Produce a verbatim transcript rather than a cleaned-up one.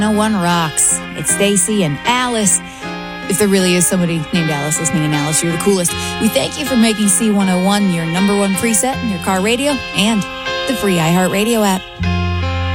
one oh one rocks. It's Stacy and Alice. If there really is somebody named Alice listening, and Alice, you're the coolest. We thank you for making C one oh one your number one preset in your car radio and the free iHeartRadio app.